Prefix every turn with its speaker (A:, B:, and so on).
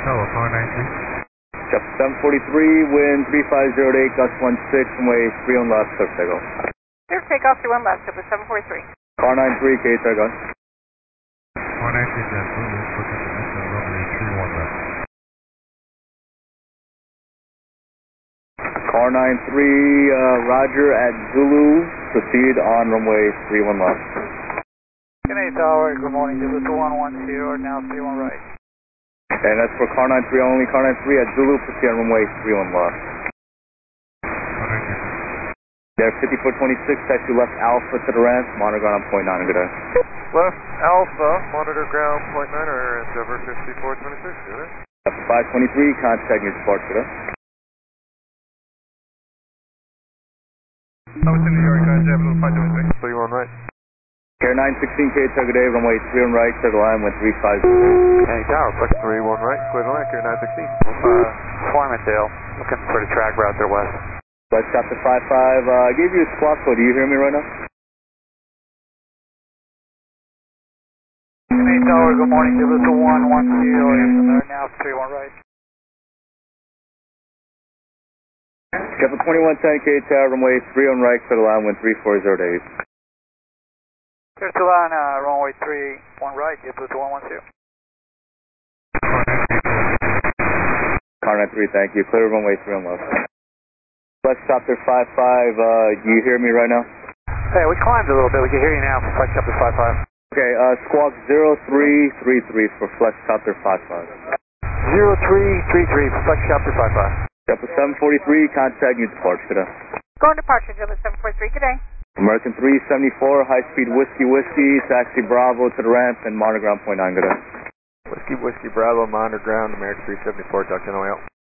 A: Tower, car 93.
B: Chef 743, wind 3508, gust 16, runway 31 left, clear for takeoff.
C: Clear for takeoff, 31 left, Chef 743.
B: Car 93, KHR gun.
A: Car 93 is at Zulu, looking to enter runway 31 left.
B: Car 93, Roger at Zulu, proceed on runway 31 left.
D: Good day, Tower, good morning, Zulu 2110, now 31 right.
B: And that's for car 93 only, car 93 at Zulu, proceed on runway 31 left.
A: Car 93.
B: There, 50-foot 26, taxi left Alpha to the ramp, monitor ground on point 9, good day.
E: Left Alpha, monitor ground point 9, or Endeavor 5426, good day.
B: Left 523, contact new support, good day.
E: I was in New York, Endeavor 526. 31 right.
B: Air 916, KHR, good day, runway 31 right, clear the line, wind 35.
E: Hey, Tower, flex 31 right, clear the line, Air 916.
D: Farmingdale, looking for the track route there west.
B: Let's stop to 55, I gave you a squawk code, do you hear me right now?
D: Good day, Tower, good morning, Zulu 2110, now 31 right.
B: Chef 2110, KHR, runway 31 right, clear the line, wind 3408.
D: Clear to line, runway 31 right, Zulu 2110.
B: Car 93, thank you, clear runway 31 left. Let's stop there 55, do you hear me right now?
D: Hey, we climbed a little bit, we can hear you now, flex up to 55.
B: Okay, squawk 0333 for flex chopper 55.
D: 0333, flex up to 55.
B: Chopper 743, contact new departure, good day.
C: Going departure, Zulu 743, good day.
B: American 374, high speed whiskey, taxi Bravo to the ramp and monitor ground point 9, good day.
E: Whiskey Bravo, monitor ground, American 374, Dr. Noel.